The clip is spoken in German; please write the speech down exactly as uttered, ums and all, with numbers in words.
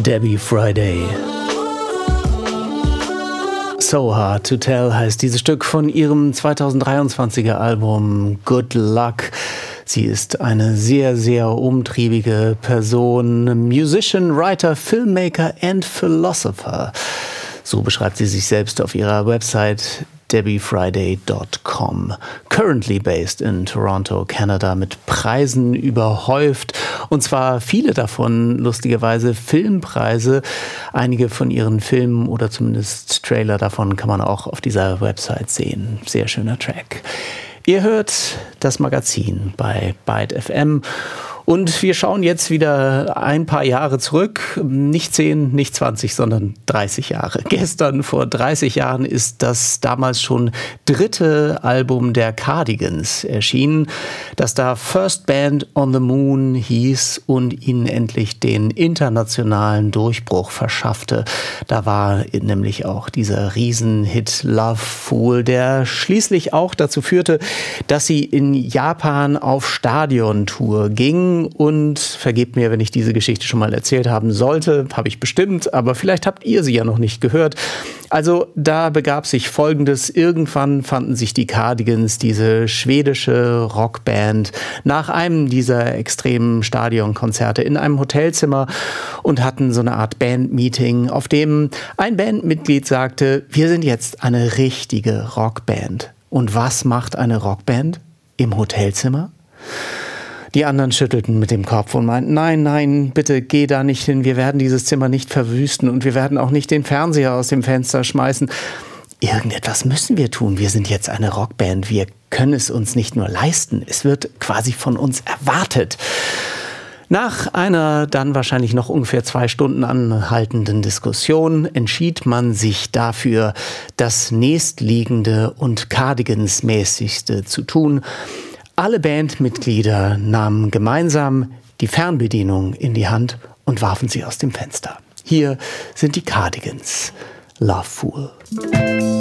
Debbie Friday. So Hard to Tell heißt dieses Stück von ihrem zweitausenddreiundzwanziger Album Good Luck. Sie ist eine sehr, sehr umtriebige Person, Musician, Writer, Filmmaker and Philosopher. So beschreibt sie sich selbst auf ihrer Website debbie friday dot com. Currently based in Toronto, Canada, mit Preisen überhäuft. Und zwar viele davon, lustigerweise, Filmpreise. Einige von ihren Filmen oder zumindest Trailer davon kann man auch auf dieser Website sehen. Sehr schöner Track. Ihr hört das Magazin bei Byte F M. Und wir schauen jetzt wieder ein paar Jahre zurück. Nicht zehn, nicht zwanzig, sondern dreißig Jahre. Gestern, vor dreißig Jahren, ist das damals schon dritte Album der Cardigans erschienen, das da First Band on the Moon hieß und ihnen endlich den internationalen Durchbruch verschaffte. Da war nämlich auch dieser Riesenhit Love Fool, der schließlich auch dazu führte, dass sie in Japan auf Stadiontour gingen. Und vergebt mir, wenn ich diese Geschichte schon mal erzählt haben sollte, habe ich bestimmt, aber vielleicht habt ihr sie ja noch nicht gehört. Also da begab sich Folgendes: Irgendwann fanden sich die Cardigans, diese schwedische Rockband, nach einem dieser extremen Stadionkonzerte in einem Hotelzimmer und hatten so eine Art Bandmeeting, auf dem ein Bandmitglied sagte: Wir sind jetzt eine richtige Rockband. Und was macht eine Rockband im Hotelzimmer? Die anderen schüttelten mit dem Kopf und meinten: Nein, nein, bitte geh da nicht hin. Wir werden dieses Zimmer nicht verwüsten und wir werden auch nicht den Fernseher aus dem Fenster schmeißen. Irgendetwas müssen wir tun. Wir sind jetzt eine Rockband. Wir können es uns nicht nur leisten. Es wird quasi von uns erwartet. Nach einer dann wahrscheinlich noch ungefähr zwei Stunden anhaltenden Diskussion entschied man sich dafür, das nächstliegende und Cardigans-mäßigste zu tun. Alle Bandmitglieder nahmen gemeinsam die Fernbedienung in die Hand und warfen sie aus dem Fenster. Hier sind die Cardigans. Love Fool.